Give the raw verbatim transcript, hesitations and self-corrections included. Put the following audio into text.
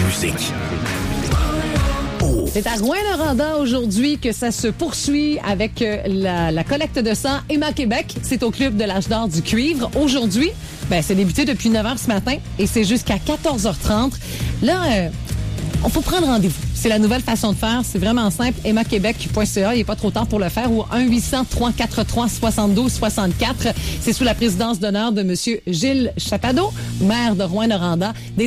musique. C'est à Rouyn-Noranda aujourd'hui que ça se poursuit avec la, la collecte de sang Emma Québec. C'est au Club de l'Âge d'or du Cuivre. Aujourd'hui, ben, c'est débuté depuis neuf heures ce matin et c'est jusqu'à quatorze heures trente. Là, euh, on faut prendre rendez-vous. C'est la nouvelle façon de faire. C'est vraiment simple. emma québec point c a. Il n'est pas trop tard pour le faire. Ou un huit cents, trois cent quatre-vingt-trois, soixante-douze soixante-quatre. C'est sous la présidence d'honneur de M. Gilles Chapado, maire de Rouyn-Noranda. Des